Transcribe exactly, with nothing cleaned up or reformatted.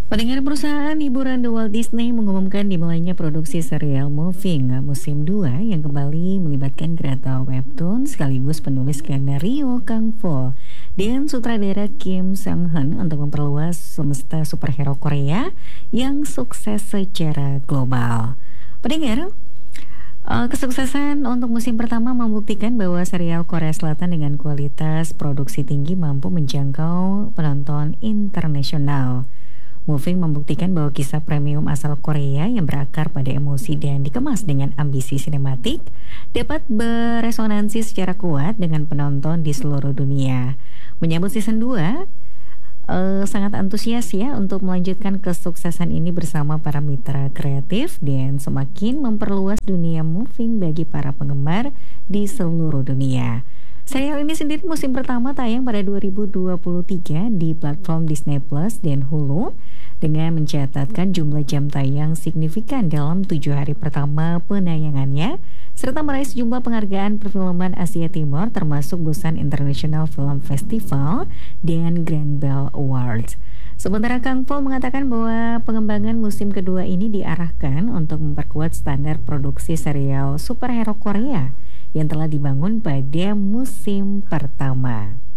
Pendengar, perusahaan hiburan The Walt Disney mengumumkan dimulainya produksi serial Moving musim dua yang kembali melibatkan kreator webtoon sekaligus penulis skenario Kang Po dan sutradara Kim Sang-hun untuk memperluas semesta superhero Korea yang sukses secara global. Pendengar, eh, kesuksesan untuk musim pertama membuktikan bahwa serial Korea Selatan dengan kualitas produksi tinggi mampu menjangkau penonton internasional. Moving membuktikan bahwa kisah premium asal Korea yang berakar pada emosi dan dikemas dengan ambisi sinematik dapat beresonansi secara kuat dengan penonton di seluruh dunia. Menyambut season dua, eh, sangat antusias ya untuk melanjutkan kesuksesan ini bersama para mitra kreatif dan semakin memperluas dunia Moving bagi para penggemar di seluruh dunia. Serial ini sendiri musim pertama tayang pada dua ribu dua puluh tiga di platform Disney Plus dan Hulu dengan mencatatkan jumlah jam tayang signifikan dalam tujuh hari pertama penayangannya serta meraih sejumlah penghargaan perfilman Asia Timur termasuk Busan International Film Festival dan Grand Bell Awards. Sementara Kang Po mengatakan bahwa pengembangan musim kedua ini diarahkan untuk memperkuat standar produksi serial superhero Korea yang telah dibangun pada musim pertama.